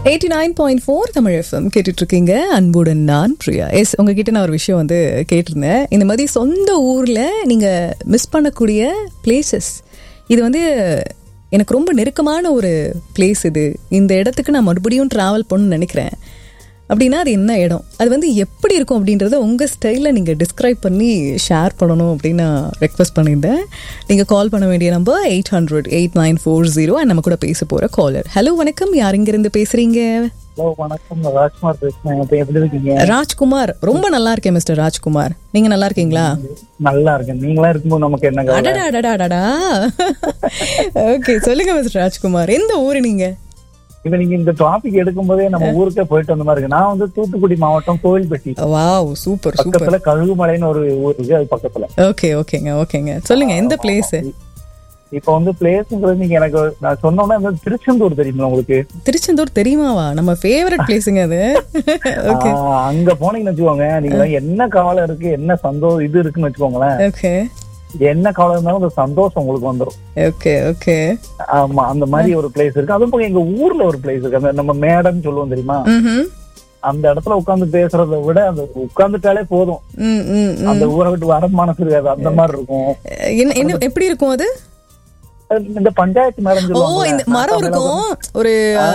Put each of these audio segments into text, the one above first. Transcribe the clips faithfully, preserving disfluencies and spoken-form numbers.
Eighty nine point four Tamil FM கேட்டுட்டு இருக்கீங்க. அன்புடன் நான் பிரியா. எஸ், உங்ககிட்ட நான் ஒரு விஷயம் வந்து கேட்டிருந்தேன். இந்த மாதிரி சொந்த ஊரில் நீங்கள் மிஸ் பண்ணக்கூடிய பிளேசஸ், இது வந்து எனக்கு ரொம்ப நெருக்கமான ஒரு பிளேஸ், இது இந்த இடத்துக்கு நான் மறுபடியும் ட்ராவல் பண்ணணும்னு நினைக்கிறேன் அப்படின்னா அது என்ன இடம், அது வந்து எப்படி இருக்கும் அப்படின்றத உங்கள் ஸ்டைலில் நீங்கள் டிஸ்கிரைப் பண்ணி ஷேர் பண்ணணும் அப்படின்னு நான் ரெக்வஸ்ட் பண்ணியிருந்தேன். நீங்கள் கால் பண்ண வேண்டிய number eight hundred eight nine four zero and நம்ம கூட பேச போகிற காலர். ஹலோ, வணக்கம். யார் இங்கிருந்து பேசுகிறீங்க? ஹலோ, வணக்கம். ராஜ்குமார் பேசுறேன். எப்படி இருக்கீங்க? ராஜ்குமார், ரொம்ப நல்லா இருக்கேன் மிஸ்டர் ராஜ்குமார். நீங்க நல்லா இருக்கீங்களா? நல்லா இருக்கேன். நீங்களா இருக்கும்போது நமக்கு என்ன? அடடா அடடா அடடா. ஓகே, சொல்லுங்க மிஸ்டர் ராஜ்குமார், எந்த ஊரு நீங்க? இப்ப நீங்க இந்த டாபிக் எடுக்கும் போதே நம்ம ஊருக்கே போயிட்டு வந்த மாதிரி இருக்கு. நான் வந்து தூத்துக்குடி மாவட்டம் கோவில்பட்டி. Wow, super super. பக்கத்துல கழுகுமலைன்னு ஒரு ஊர் இருக்கு, அது பக்கத்துல. ஓகே ஓகேங்க ஓகேங்க, சொல்லுங்க எந்த பிளேஸ்? இப்ப வந்து பிளேஸ்ங்கிறது நீங்க எனக்கு நான் சொன்னோம்னா திருச்செந்தூர் தெரியுமா உங்களுக்கு? திருச்செந்தூர் தெரியுமாவா? நம்ம ஃபேவரட் பிளேஸுங்க அது. ஓகே, அங்க போனீங்கன்னு வச்சுக்கோங்க, நீங்க என்ன கவலை இருக்கு, என்ன சந்தோஷம் இது இருக்குன்னு வச்சுக்கோங்களேன். ஓகே, என்ன கவலை இருந்தாலும் அந்த சந்தோஷம் உங்களுக்கு வந்துடும். Okay okay. ஆமா, அந்த மாதிரி ஒரு பிளேஸ் இருக்கு. அதுவும் போக எங்க ஊர்ல ஒரு பிளேஸ் இருக்கு, அந்த நம்ம மேடம் சொல்லுவோம் தெரியுமா, அந்த இடத்துல உட்கார்ந்து பேசுறதை விட அந்த உட்கார்ந்துட்டாலே போதும், அந்த ஊரை விட்டு வர மனசு இருக்காது, அந்த மாதிரி இருக்கும். என்ன எப்படி இருக்கும் அது? இந்த பஞ்சாயத்து மரம் ஓ, இந்த மரம் இருக்கும், ஒரு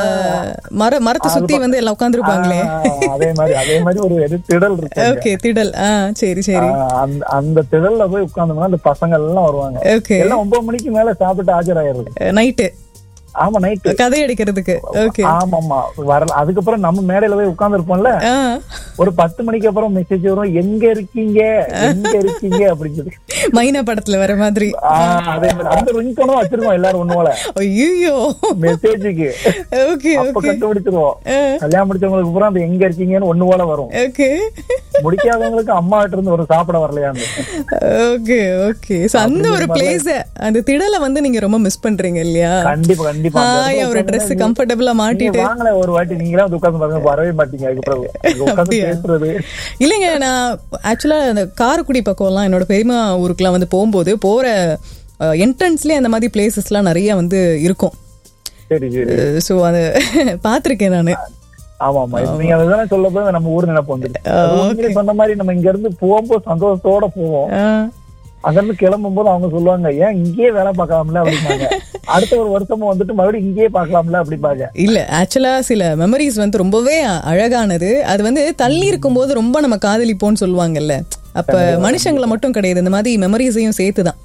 மர மரத்தை சுத்தி வந்து எல்லாம் உட்கார்ந்து இருப்பாங்களே, அதே மாதிரி அதே மாதிரி ஒரு திடல் இருக்கு. ஓகே, திடல். ஆ, சரி சரி. அந்த அந்த திடல்ல போய் உட்கார்ந்தோம்னா அந்த பசங்க எல்லாம் வருவாங்க. ஓகே, எல்லாம் ஒன்பது மணிக்கு மேல சாப்பிட்டு ஆஜராயிருது நைட்டு. ஆமா, நைட்டு கதை அடிக்கிறதுக்கு. ஓகே, ஆமா ஆமா, வரல. அதுக்கப்புறம் நம்ம மேடையில போய் உட்கார்ந்து இருப்போம்ல, ஒரு பத்து மணிக்கு அப்புறம் மெசேஜ் வரும், எங்க இருக்கீங்க எங்க இருக்கீங்க அப்படின்னு சொல்லி, மைனா படத்துல வர மாதிரி. அதே மாதிரி அந்த ரிங்டோனும் வச்சிருக்கோம் எல்லாரும் ஒண்ணு போல. ஐயோ, மெசேஜுக்கு. ஓகே, அப்ப கண்டுபிடிச்சிருவோம். கல்யாணம் முடிச்சவங்களுக்கு பூரா அந்த எங்க இருக்கீங்கன்னு ஒண்ணு போல வரும். ஓகே, முடிக்காதவங்களுக்கு அம்மா கிட்ட இருந்து ஒரு சாப்பிட வரலையான்னு. Okay okay. அந்த ஒரு பிளேஸ், அந்த திடலை வந்து நீங்க ரொம்ப மிஸ் பண்றீங்க இல்லையா? கண்டிப்பா கண்டிப்பா. ஒரு Dress கம்ஃபர்ட்டபிளா மாட்டிட்டு வாங்களே ஒரு வாட்டி நீங்களே வந்து உட்கார்ந்து பாருங்க, வரவே மாட்டீங்க. அதுக்கு உட்கார்ந்து பேசுறது இல்லைங்க. நான் ஆக்சுவலா அந்த காரைக்குடி பக்கம் எல்லாம் என்னோட பெரியமா ஊருக்குலாம் வந்து போகும்போது போற என்ட்ரன்ஸ்லயே அந்த மாதிரி பிளேசஸ் எல்லாம் நிறைய வந்து இருக்கும். சரி சரி. சோ அது பாத்திருக்கேன் நானு. ஆமா ஆமா, நீங்க அதுதான் சொல்ல போது நம்ம ஊர் நினைப்பு வந்துட்டு சொன்ன மாதிரி நம்ம இங்க இருந்து போகும்போது சந்தோஷத்தோட போவோம். அங்க இருந்து கிளம்பும் போது அவங்க சொல்லுவாங்க, ஏன் இங்கேயே வேலை பார்க்கலாம்ல அப்படிம்பாங்க. அடுத்த ஒரு வருஷமும் வந்துட்டு மறுபடியும் இங்கேயே பார்க்கலாம்ல அப்படிம்பாங்க. இல்ல, ஆக்சுவலா சில மெமரிஸ் வந்து ரொம்பவே அழகானது. அது வந்து தள்ளி இருக்கும் போது ரொம்ப நம்ம காதலிப்போம்னு சொல்லுவாங்கல்ல, அப்ப மனுஷங்களை மட்டும் கிடையாது, இந்த மாதிரி மெமரிஸையும் சேர்த்துதான்.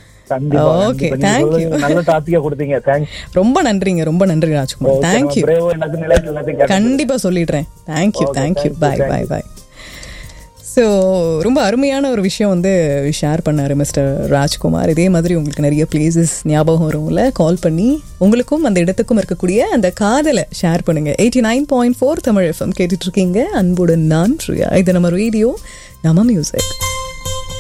Okay, thank you. நல்ல டாபிக்கா கொடுத்தீங்க. தேங்க்ஸ். ரொம்ப நன்றிங்க, ரொம்ப நன்றி ராஜ்குமார். தேங்க்யூ. கண்டிப்பா சொல்லிடுறேன். Thank you thank you. பாய் பாய் பாய். ஸோ ரொம்ப அருமையான ஒரு விஷயம் வந்து ஷேர் பண்ணார் மிஸ்டர் ராஜ்குமார். இதே மாதிரி உங்களுக்கு நிறைய பிளேசஸ் ஞாபகம் வரும்ல, கால் பண்ணி உங்களுக்கும் அந்த இடத்துக்கும் இருக்கக்கூடிய அந்த காதலை ஷேர் பண்ணுங்க. Eighty nine point four Tamil FM கேட்டுட்டு இருக்கீங்க. அன்புடன் நான் பிரியா. இது நம்ம ரேடியோ, நம்ம மியூசிக்.